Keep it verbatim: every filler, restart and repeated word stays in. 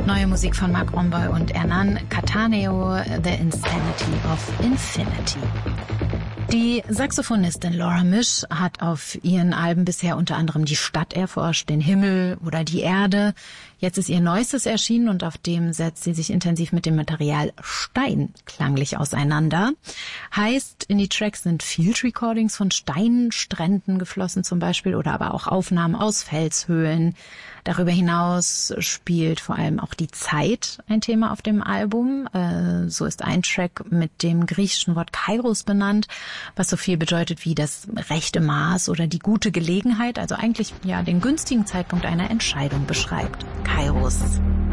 Neue Musik von Mark Romboy und Hernan Cattaneo, The Insanity of Infinity. Die Saxophonistin Laura Misch hat auf ihren Alben bisher unter anderem die Stadt erforscht, den Himmel oder die Erde. Jetzt ist ihr Neuestes erschienen und auf dem setzt sie sich intensiv mit dem Material Stein klanglich auseinander. Heißt, in die Tracks sind Field Recordings von Steinstränden geflossen zum Beispiel oder aber auch Aufnahmen aus Felshöhlen. Darüber hinaus spielt vor allem auch die Zeit ein Thema auf dem Album. Äh, so ist ein Track mit dem griechischen Wort Kairos benannt, was so viel bedeutet wie das rechte Maß oder die gute Gelegenheit, also eigentlich ja den günstigen Zeitpunkt einer Entscheidung beschreibt. Kairos.